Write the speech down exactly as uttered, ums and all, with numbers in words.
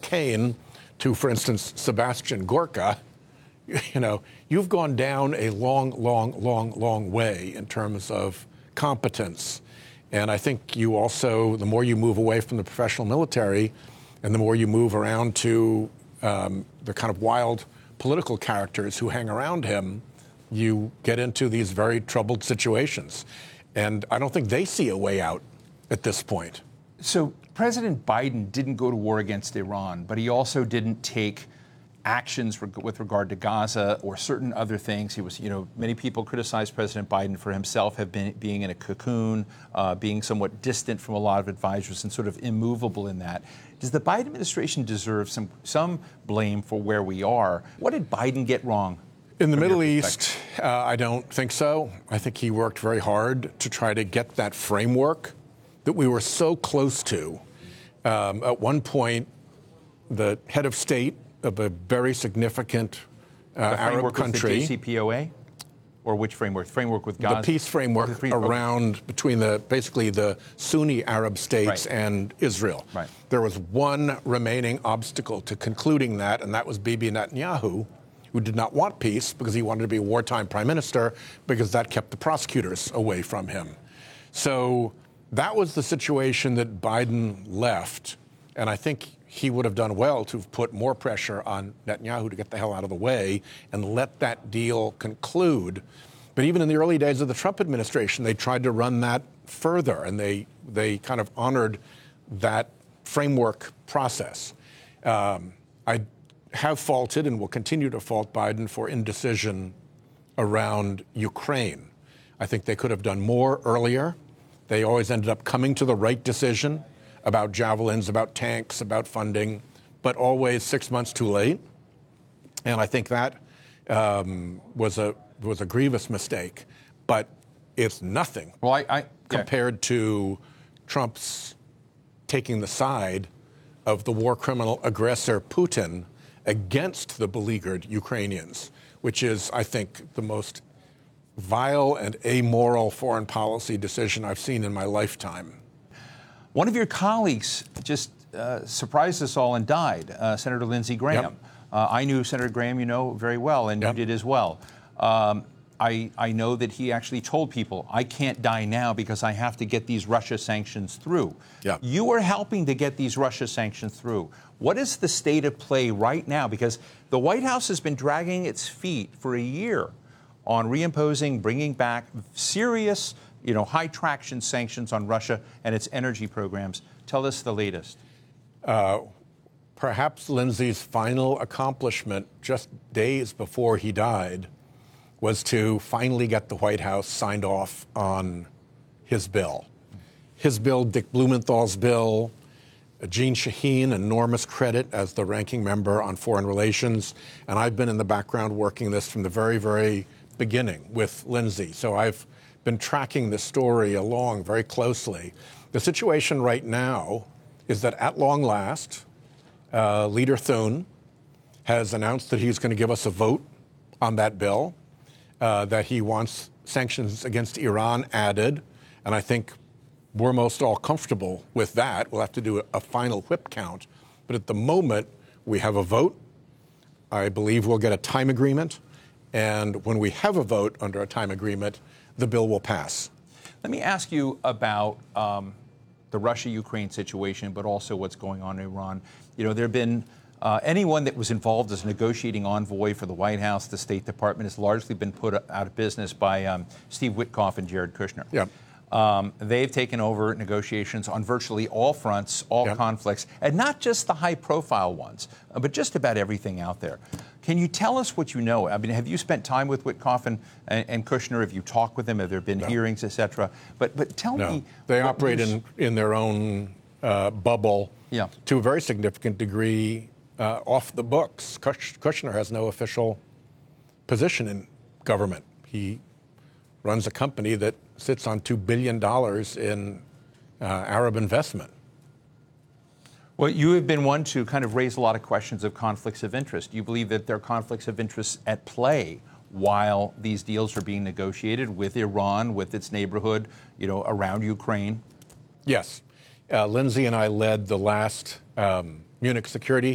Kane to, for instance, Sebastian Gorka, you know, you've gone down a long, long, long, long way in terms of competence. And I think you also, the more you move away from the professional military and the more you move around to um, the kind of wild political characters who hang around him, you get into these very troubled situations. And I don't think they see a way out at this point. So President Biden didn't go to war against Iran, but he also didn't take actions with regard to Gaza or certain other things. He was, you know, many people criticize President Biden for himself have been being in a cocoon, uh, being somewhat distant from a lot of advisors and sort of immovable in that. Does the Biden administration deserve some some blame for where we are? What did Biden get wrong? In the Middle East, uh, I don't think so. I think he worked very hard to try to get that framework that we were so close to. Um, at one point, the head of state of a very significant uh, Arab country. The J C P O A? Or which framework? Framework with Gaza? The peace framework the free, around okay. between the basically the Sunni Arab states right. and Israel. Right. There was one remaining obstacle to concluding that, and that was Bibi Netanyahu, who did not want peace because he wanted to be a wartime prime minister because that kept the prosecutors away from him. So that was the situation that Biden left, and I think he would have done well to have put more pressure on Netanyahu to get the hell out of the way and let that deal conclude. But even in the early days of the Trump administration, they tried to run that further, and they they kind of honored that framework process. Um, I have faulted and will continue to fault Biden for indecision around Ukraine. I think they could have done more earlier. They always ended up coming to the right decision about javelins, about tanks, about funding, but always six months too late. And I think that um, was a was a grievous mistake. But it's nothing well, I, I, compared yeah. to Trump's taking the side of the war criminal aggressor Putin against the beleaguered Ukrainians, which is, I think, the most vile and amoral foreign policy decision I've seen in my lifetime. One of your colleagues just uh, surprised us all and died, uh, Senator Lindsey Graham. Yep. Uh, I knew Senator Graham, you know, very well, and yep. you did as well. Um, I, I know that he actually told people, I can't die now because I have to get these Russia sanctions through. Yep. You are helping to get these Russia sanctions through. What is the state of play right now? Because the White House has been dragging its feet for a year on reimposing, bringing back serious, you know, high traction sanctions on Russia and its energy programs. Tell us the latest. Uh, perhaps Lindsey's final accomplishment just days before he died was to finally get the White House signed off on his bill. His bill, Dick Blumenthal's bill, Jeanne Shaheen, enormous credit as the ranking member on foreign relations. And I've been in the background working this from the very, very beginning with Lindsey. So I've been tracking this story along very closely. The situation right now is that at long last, uh, Leader Thune has announced that he's going to give us a vote on that bill, uh, that he wants sanctions against Iran added, and I think we're most all comfortable with that. We'll have to do a, a final whip count, but at the moment, we have a vote. I believe we'll get a time agreement, and when we have a vote under a time agreement, the bill will pass. Let me ask you about um, the Russia-Ukraine situation, but also what's going on in Iran. You know, there have been uh, anyone that was involved as a negotiating envoy for the White House, the State Department, has largely been put out of business by um, Steve Witkoff and Jared Kushner. Yeah. Um, they've taken over negotiations on virtually all fronts, all yep. conflicts, and not just the high-profile ones, uh, but just about everything out there. Can you tell us what you know? I mean, have you spent time with Witkoff and, and, and Kushner? Have you talked with them? Have there been no. hearings, et cetera? But, but tell no. me. They operate in, in their own uh, bubble yeah. to a very significant degree uh, off the books. Kush, Kushner has no official position in government. He runs a company that sits on two billion dollars in uh, Arab investment. Well, you have been one to kind of raise a lot of questions of conflicts of interest. Do you believe that there are conflicts of interest at play while these deals are being negotiated with Iran, with its neighborhood, you know, around Ukraine? Yes. Uh, Lindsey and I led the last um, Munich Security